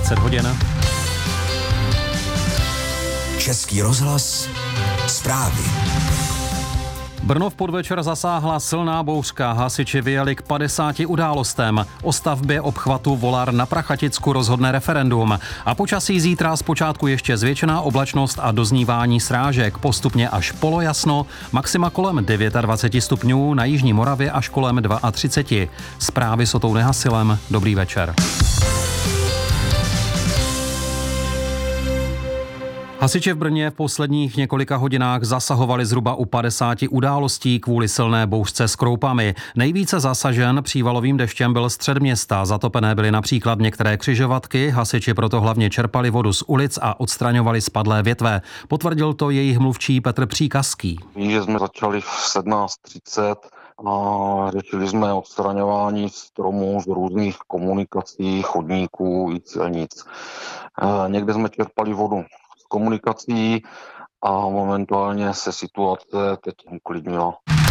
20 hodin. Český rozhlas, zprávy. Brno v podvečer zasáhla silná bouřka, hasiči vyjeli k 50 událostem. O stavbě obchvatu Volar na Prachaticku rozhodne referendum. A počasí zítra zpočátku ještě zvětšená oblačnost a doznívání srážek, postupně až polojasno, maxima kolem 29 stupňů, na jižní Moravě až kolem 32. Zprávy s Otou Nehasilem, dobrý večer. Hasiči v Brně v posledních několika hodinách zasahovali zhruba u 50 událostí kvůli silné bouřce s kroupami. Nejvíce zasažen přívalovým deštěm byl střed města. Zatopené byly například některé křižovatky, hasiči proto hlavně čerpali vodu z ulic a odstraňovali spadlé větve. Potvrdil to jejich mluvčí Petr Příkazský. Že jsme začali v 17:30 a řešili jsme odstraňování stromů z různých komunikací, chodníků i silnic. Někde jsme čerpali vodu z komunikací a momentálně se situace teď uklidnila.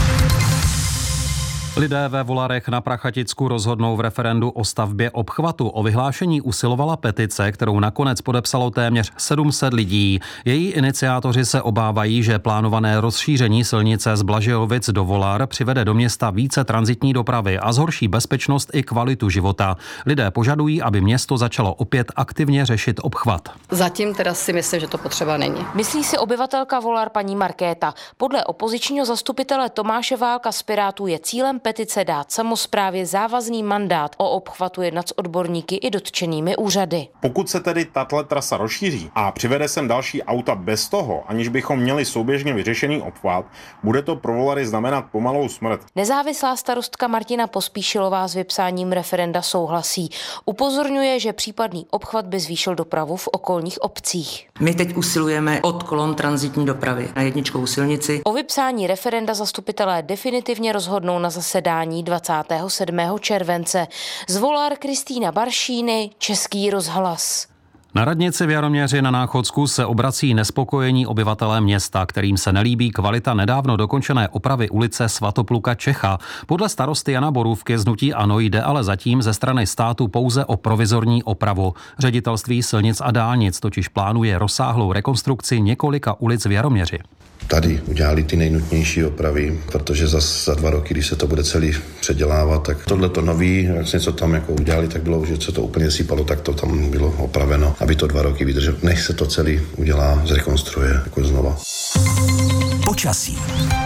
Lidé ve Volarech na Prachaticku rozhodnou v referendu o stavbě obchvatu. O vyhlášení usilovala petice, kterou nakonec podepsalo téměř 700 lidí. Její iniciátoři se obávají, že plánované rozšíření silnice z Blažejovic do Volar přivede do města více tranzitní dopravy a zhorší bezpečnost i kvalitu života. Lidé požadují, aby město začalo opět aktivně řešit obchvat. Zatím teda si myslím, že to potřeba není. Myslí si obyvatelka Volar paní Markéta. Podle opozičního zastupitele Tomáše Válka z Pirátů je cílem petice dát samosprávě závazný mandát o obchvatu jednat s odborníky i dotčenými úřady. Pokud se tedy tato trasa rozšíří a přivede sem další auta bez toho, aniž bychom měli souběžně vyřešený obchvat, bude to pro Volary znamenat pomalou smrt. Nezávislá starostka Martina Pospíšilová s vypsáním referenda souhlasí. Upozorňuje, že případný obchvat by zvýšil dopravu v okolních obcích. My teď usilujeme od kolon tranzitní dopravy na jedničkovou silnici. O vypsání referenda zastupitelé definitivně rozhodnou na zasedání 27. července. Z Volar Kristýna Baršíny, Český rozhlas. Na radnici v Jaroměři na Náchodsku se obrací nespokojení obyvatelé města, kterým se nelíbí kvalita nedávno dokončené opravy ulice Svatopluka Čecha. Podle starosty Jana Borůvky z hnutí ANO jde ale zatím ze strany státu pouze o provizorní opravu. Ředitelství silnic a dálnic totiž plánuje rozsáhlou rekonstrukci několika ulic v Jaroměři. Tady udělali ty nejnutnější opravy, protože za 2 roky, když se to bude celý předělávat, tak tohleto nový, jak něco tam jako udělali, tak bylo, že se to úplně sypalo, tak to tam bylo opraveno, aby to 2 roky vydrželo. Než se to celý udělá, zrekonstruuje jako znova. Počasí.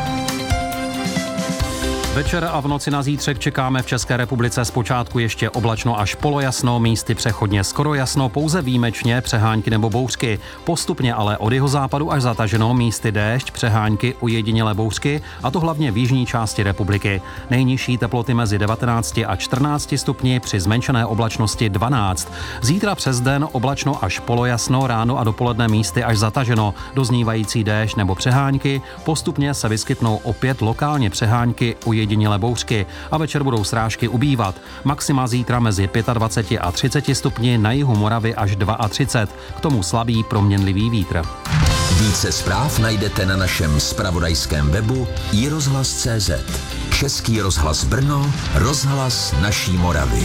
Večer a v noci na zítřek čekáme v České republice zpočátku ještě oblačno až polojasno, místy přechodně skoro jasno, pouze výjimečně přehánky nebo bouřky. Postupně ale od jihozápadu až zataženo, místy déšť, přehánky, ojedinělé bouřky, a to hlavně v jižní části republiky. Nejnižší teploty mezi 19 a 14 stupni, při zmenšené oblačnosti 12. Zítra přes den oblačno až polojasno, ráno a dopoledne místy až zataženo, doznívající déšť nebo přehánky, postupně se vyskytnou opět lokálně přehánky, ojedinělé bouřky a večer budou srážky ubývat. Maxima zítra mezi 25 a 30 stupni, na jihu Moravy až 32. K tomu slabý proměnlivý vítr. Více zpráv najdete na našem zpravodajském webu iRozhlas.cz. Český rozhlas Brno, rozhlas naší Moravy.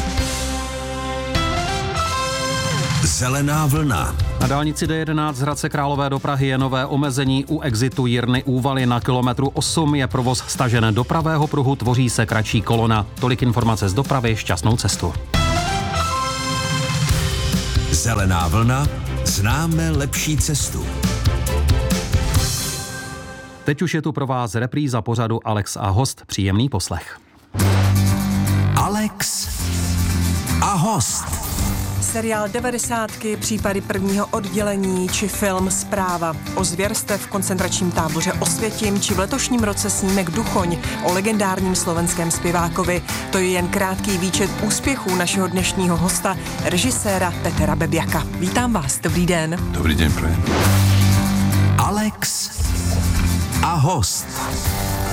Zelená vlna. Na dálnici D11 z Hradce Králové do Prahy je nové omezení u exitu Jirny Úvaly. Na kilometru 8 je provoz stažen do pravého pruhu, tvoří se kratší kolona. Tolik informace z dopravy, šťastnou cestu. Zelená vlna, známe lepší cestu. Teď už je tu pro vás repríza pořadu Alex a host. Příjemný poslech. Alex a host. Seriál 90, případy prvního oddělení či film Zpráva o zvěrstev v koncentračním táboře Osvětim či v letošním roce snímek Duchoň o legendárním slovenském zpěvákovi. To je jen krátký výčet úspěchů našeho dnešního hosta, režiséra Petra Bebiaka. Vítám vás, dobrý den. Dobrý den, prajem. Alex a host.